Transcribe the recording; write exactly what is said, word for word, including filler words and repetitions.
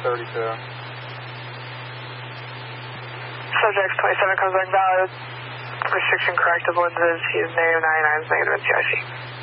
thirty-two. Subject twenty-seven comes back valid. Restriction correct of lenses. He is negative ninety-nine, is negative in C I C.